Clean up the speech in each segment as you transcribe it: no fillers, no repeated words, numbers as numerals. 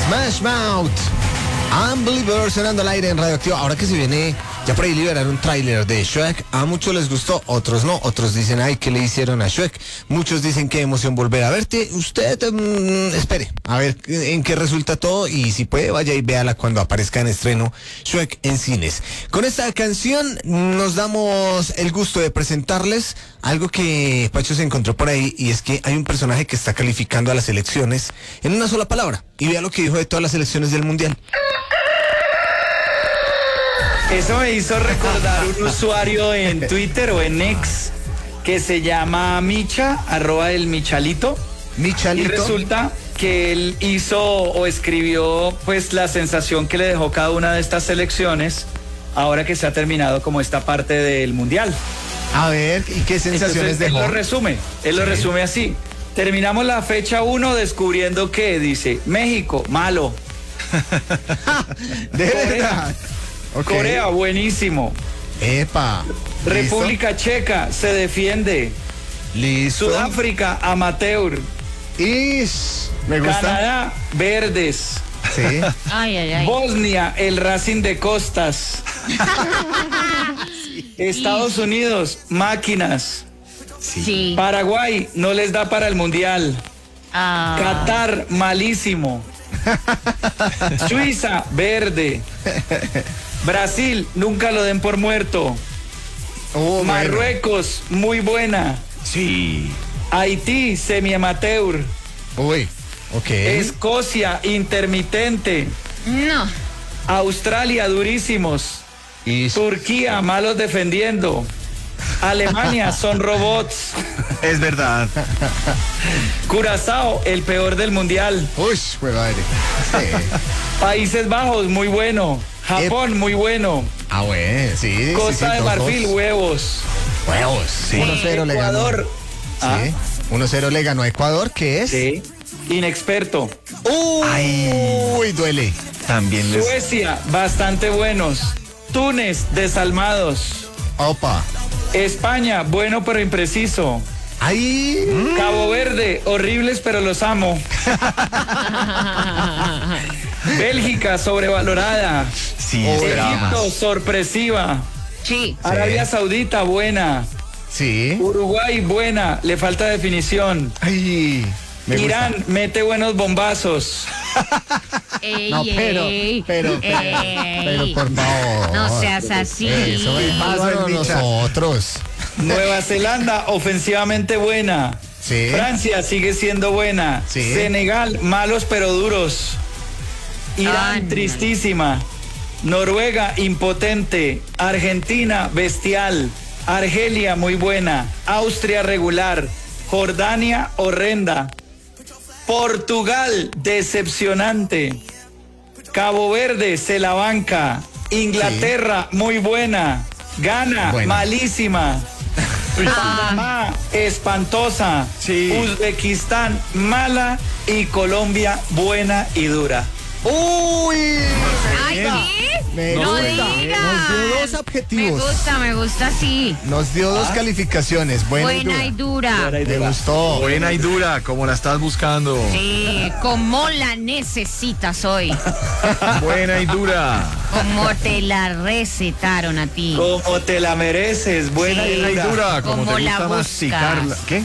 Smash Mouth. Unbeliever sonando al aire en Radioactivo. Ahora que se viene, ya por ahí liberaron un tráiler de Shrek. A muchos les gustó, otros no. Otros dicen, ay, ¿qué le hicieron a Shrek? Muchos dicen, qué emoción volver a verte. Usted, espere, a ver en qué resulta todo. Y si puede, vaya y véala cuando aparezca en estreno Shrek en cines. Con esta canción nos damos el gusto de presentarles algo que Pacho se encontró por ahí. Y es que hay un personaje que está calificando a las elecciones en una sola palabra. Y vea lo que dijo de todas las elecciones del Mundial. Eso me hizo recordar un usuario en Twitter o en X que se llama Micha, @el Michalito. Michalito. Y resulta que él hizo o escribió pues la sensación que le dejó cada una de estas selecciones ahora que se ha terminado como esta parte del Mundial. A ver, ¿y qué sensaciones Entonces, dejó? Él lo resume así. Terminamos la fecha 1 descubriendo que dice México, malo. De verdad. Okay. Corea, buenísimo. Epa. República Checa, se defiende. Listo. Sudáfrica, amateur. Me gusta. Canadá, verdes. Sí. Ay. Bosnia, el Racing de Costas. Estados Unidos, máquinas. Sí. Paraguay, no les da para el Mundial. Ah. Qatar, malísimo. Suiza, verde. Brasil, nunca lo den por muerto. Oh, Marruecos, muy buena. Sí. Haití, semi-amateur. Uy, ok. Escocia, intermitente. No. Australia, durísimos. Y Turquía, malos defendiendo. Alemania, son robots. Es verdad. Curazao, el peor del mundial. uy, madre. Sí. Países Bajos, muy bueno. Japón, muy bueno. Ah, bueno, sí. Costa de Marfil, huevos. Huevos, sí. 1-0 le ganó. Ecuador. Sí. 1-0 le ganó a Ecuador, ¿qué es? Sí. Inexperto. Uy, duele. También les... Suecia, bastante buenos. Túnez, desalmados. Opa. España, bueno pero impreciso. Ahí. Cabo Verde, horribles pero los amo. Bélgica, sobrevalorada. Sí, esperaba Egipto, más. sorpresiva. Sí. Arabia Saudita, buena. Sí. Uruguay, buena, le falta definición. Ay. Me gusta. Irán, mete buenos bombazos. Ey, No, pero por favor. No seas así. Eso es más de nosotros. Nueva Zelanda, ofensivamente buena. Sí. Francia sigue siendo buena. Sí. Senegal, malos pero duros. Irán, no. tristísima. Noruega, impotente. Argentina, bestial. Argelia, muy buena. Austria, regular. Jordania, horrenda. Portugal, decepcionante. Cabo Verde, se la banca. Inglaterra, muy buena. Ghana, Buena. malísima. Panamá, espantosa. Sí. Uzbekistán, mala. Y Colombia, buena y dura. Uy. Ay, ¿qué? Me No gusta. digas. Nos dio dos adjetivos. Me gusta así. Nos dio dos calificaciones. Buena Buena y dura. Buena y Me dura. gustó. Buena y dura, como la estás buscando. Sí, como la necesitas hoy. Buena y dura. Como te la recetaron a ti. Como te la mereces, buena Sí. y Buena y dura. dura, como Como te la gusta masticarla. buscas. ¿Qué?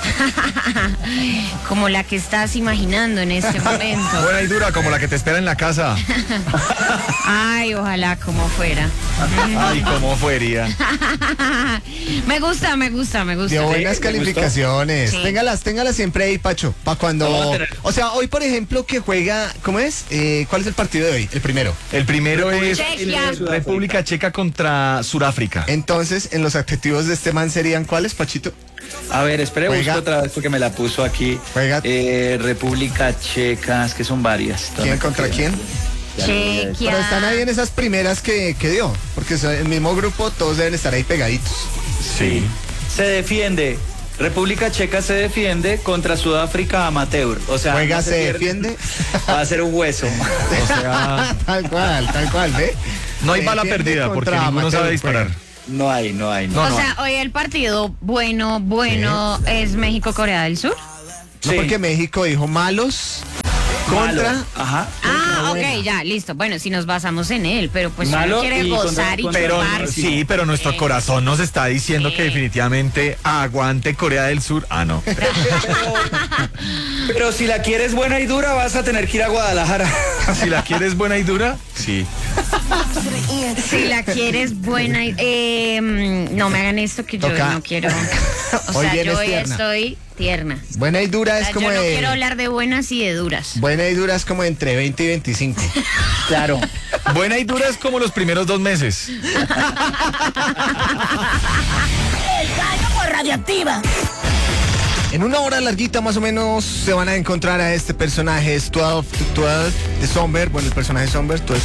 Como la que estás imaginando en este momento. Buena y dura, como la que te espera en la casa. Ay, ojalá como fuera. Ay, cómo fuería. Me gusta. Dio buenas me calificaciones. Sí. Téngalas siempre ahí, Pacho. Para Vamos cuando. a tener. O sea, hoy, por ejemplo, que juega. ¿Cómo es? ¿Cuál es el partido de hoy? El primero. El primero es Chequia. República Checa contra Sudáfrica. Entonces, en los adjetivos de este man serían ¿cuáles, Pachito? A ver, espere, Juega. busco otra vez porque me la puso aquí. Juega. República Checa, es que son varias. ¿Quién contra quién? Chequia. Pero están ahí en esas primeras que dio. Porque son el mismo grupo, todos deben estar ahí pegaditos. Sí. Se defiende. República Checa se defiende contra Sudáfrica amateur. O sea, Juega, no se pierde. defiende. Va a ser un hueso. O sea, Tal cual, ¿ve? no hay Se bala defiende perdida porque contra ninguno sabe amateur, disparar. No hay. No, O no. sea, hoy el partido bueno es México-Corea del Sur. No, Sí. porque México dijo malos. Contra. Malo. Ajá. Ah, ok, ya, listo. Bueno, si nos basamos en él, pero pues si Malo uno quiere y gozar y Pero chupar. sí, pero nuestro corazón nos está diciendo que definitivamente aguante Corea del Sur. Ah, no. Pero si la quieres buena y dura, vas a tener que ir a Guadalajara. Si la quieres buena y dura, sí. Si la quieres buena, no me hagan esto que yo Toca. no quiero. O Hoy sea, vienes yo hoy tierna. estoy tierna. Buena y dura O es sea, como yo no de... quiero hablar de buenas y de duras. Buena y dura es como entre 20 y 25. Claro. Buena y dura es como los primeros 2 meses. El gallo por radioactiva. En una hora larguita más o menos se van a encontrar a este personaje, es 12 to 12 de Somber. Bueno, el personaje Somber, 12